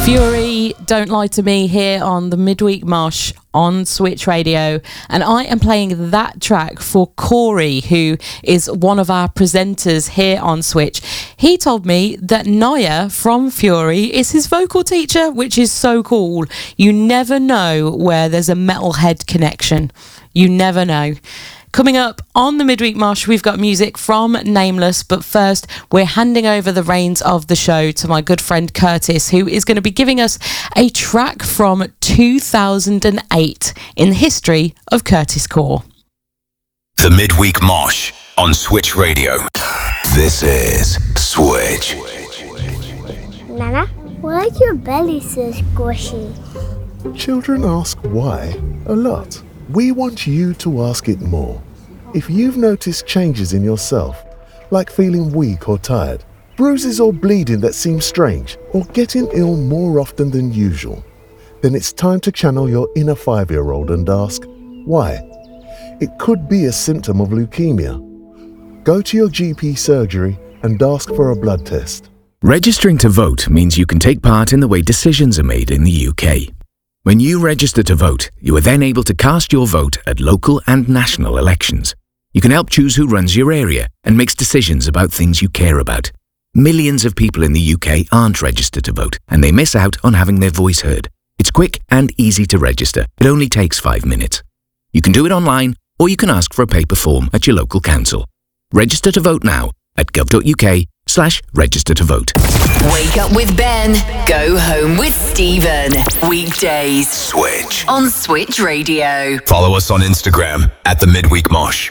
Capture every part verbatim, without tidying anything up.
Fury, Don't Lie to Me here on the Midweek Mosh on Switch Radio, and I am playing that track for Corey, who is one of our presenters here on Switch. He told me that Naya from Fury is his vocal teacher, which is so cool. You never know where there's a metalhead connection. You never know. Coming up on the Midweek Mosh, we've got music from Nameless, but first we're handing over the reins of the show to my good friend Curtis, who is going to be giving us a track from two thousand eight in the history of Curtis Core. The Midweek Mosh on Switch Radio. This is Switch. Nana, why is your belly so squishy? Children ask why a lot. We want you to ask it more. If you've noticed changes in yourself, like feeling weak or tired, bruises or bleeding that seem strange, or getting ill more often than usual, then it's time to channel your inner five-year-old and ask, why? It could be a symptom of leukemia. Go to your G P surgery and ask for a blood test. Registering to vote means you can take part in the way decisions are made in the U K. When you register to vote, you are then able to cast your vote at local and national elections. You can help choose who runs your area and makes decisions about things you care about. Millions of people in the U K aren't registered to vote, and they miss out on having their voice heard. It's quick and easy to register. It only takes five minutes. You can do it online, or you can ask for a paper form at your local council. Register to vote now at gov.uk slash register to vote. Wake up with Ben. Go home with Stephen. Weekdays. Switch. On Switch Radio. Follow us on Instagram at the Midweek Mosh.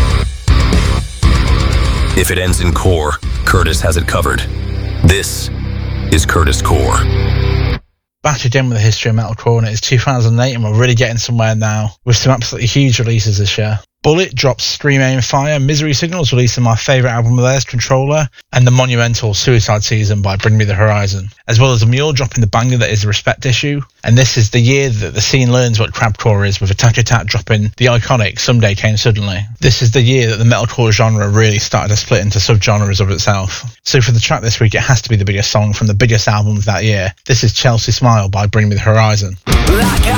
If it ends in core, Curtis has it covered. This is Curtis Core. Back again with the history of metalcore, and it's two thousand eight, and we're really getting somewhere now with some absolutely huge releases this year. Bullet drops Scream Aim Fire, Misery Signals releasing my favourite album of theirs, Controller, and the monumental Suicide Season by Bring Me the Horizon, as well as Mule dropping the banger that is the Respect Issue. And this is the year that the scene learns what crabcore is, with Attack Attack dropping the iconic Someday Came Suddenly. This is the year that the metalcore genre really started to split into subgenres of itself. So for the track this week, it has to be the biggest song from the biggest album of that year. This is Chelsea Smile by Bring Me the Horizon.